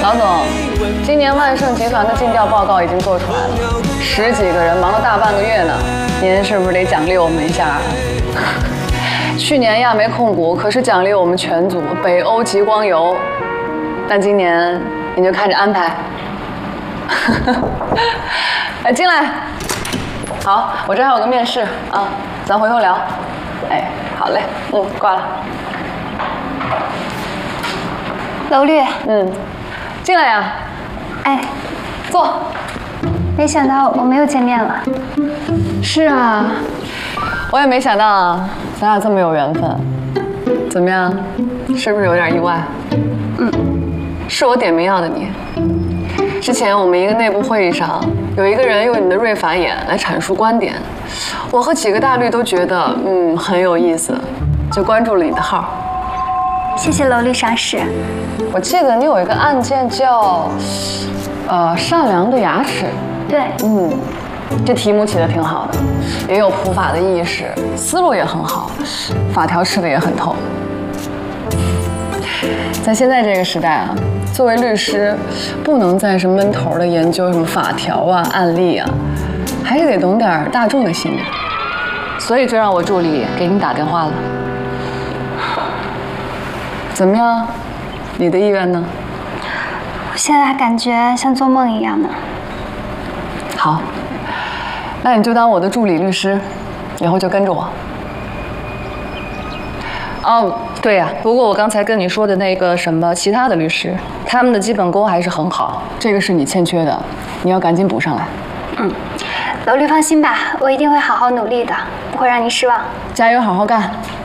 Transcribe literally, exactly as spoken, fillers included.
老总，今年万盛集团的尽调报告已经做出来了，十几个人忙了大半个月呢，您是不是得奖励我们一下？去年亚梅控股可是奖励我们全组北欧极光游，但今年您就看着安排。哎，进来。好，我这还有个面试啊，咱回头聊。哎，好嘞，嗯，挂了。 娄律， 嗯，进来呀。 哎， 坐。 没想到我们又见面了。 是啊，我也没想到咱俩这么有缘分。怎么样，是不是有点意外？ 嗯， 是我点名要的你。之前我们一个内部会议上，有一个人用你的瑞法眼来阐述观点，我和几个大律都觉得嗯很有意思，就关注了你的号。 谢谢娄律赏识。 我记得你有一个案件叫呃善良的牙齿。 对， 嗯，这题目起得挺好的，也有普法的意识，思路也很好，法条吃的也很透。在现在这个时代啊，作为律师，不能再是闷头的研究什么法条啊、案例啊，还是得懂点大众的心理。所以就让我助理给你打电话了。怎么样？你的意愿呢？ 我现在感觉像做梦一样呢。 好，那你就当我的助理律师，以后就跟着我。哦，对呀，不过我刚才跟你说的那个什么其他的律师，他们的基本功还是很好，这个是你欠缺的，你要赶紧补上来。 嗯，娄律放心吧，我一定会好好努力的，不会让您失望。 加油，好好干。